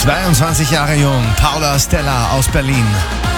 22 Jahre jung, Paula Stella aus Berlin.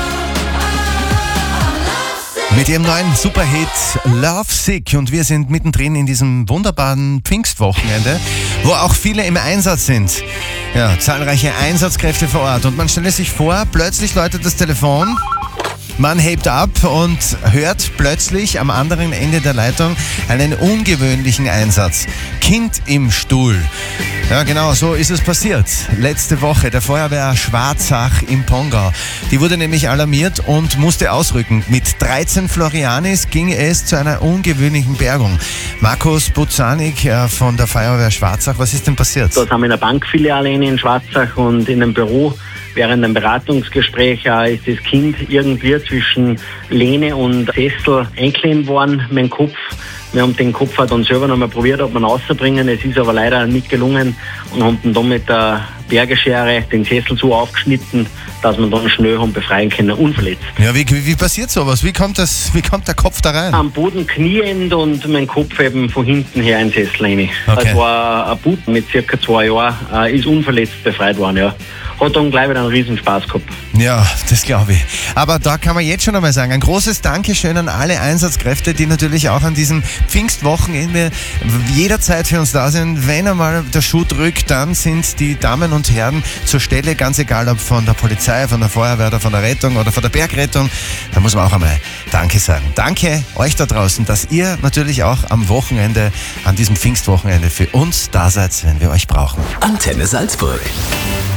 Mit ihrem neuen Superhit Love Sick, und wir sind mittendrin in diesem wunderbaren Pfingstwochenende, wo auch viele im Einsatz sind. Ja, zahlreiche Einsatzkräfte vor Ort, und man stelle sich vor, plötzlich läutet das Telefon, man hebt ab und hört plötzlich am anderen Ende der Leitung einen ungewöhnlichen Einsatz. Kind im Stuhl. Ja, genau, so ist es passiert. Letzte Woche der Feuerwehr Schwarzach im Pongau. Die wurde nämlich alarmiert und musste ausrücken. Mit 13 Florianis ging es zu einer ungewöhnlichen Bergung. Markus Buzanik von der Feuerwehr Schwarzach, was ist denn passiert? Da sind wir in einer Bankfiliale in Schwarzach und in einem Büro. Während einem Beratungsgespräch ist das Kind irgendwie zwischen Lehne und Sessel eingeklemmt worden, mein Kopf. Wir haben den Kopf dann selber noch mal probiert, ob wir ihn rauszubringen. Es ist aber leider nicht gelungen und haben dann mit der Bergeschere den Sessel so aufgeschnitten, dass wir dann schnell haben befreien können, unverletzt. Ja, wie passiert sowas? Wie kommt der Kopf da rein? Am Boden kniend und mein Kopf eben von hinten her in den Sessel rein. Okay. Das war ein Bub mit circa 2 Jahren, ist unverletzt befreit worden, ja. Hat dann gleich wieder einen Riesenspaß gehabt. Ja, das glaube ich. Aber da kann man jetzt schon einmal sagen, ein großes Dankeschön an alle Einsatzkräfte, die natürlich auch an diesem Pfingstwochenende jederzeit für uns da sind. Wenn einmal der Schuh drückt, dann sind die Damen und Herren zur Stelle, ganz egal ob von der Polizei, von der Feuerwehr oder von der Rettung oder von der Bergrettung. Da muss man auch einmal Danke sagen. Danke euch da draußen, dass ihr natürlich auch am Wochenende, an diesem Pfingstwochenende für uns da seid, wenn wir euch brauchen. Antenne Salzburg.